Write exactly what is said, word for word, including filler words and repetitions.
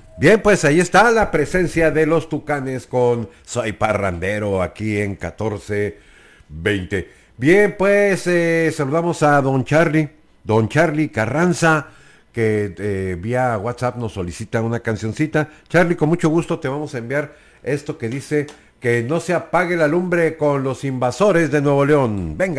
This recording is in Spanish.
Bien, pues ahí está la presencia de los Tucanes con Soy Parrandero aquí en catorce veinte. Bien, pues eh, saludamos a don Charlie, don Charlie Carranza, que eh, vía WhatsApp nos solicita una cancioncita. Charlie, con mucho gusto te vamos a enviar esto que dice que no se apague la lumbre con los invasores de Nuevo León. Venga.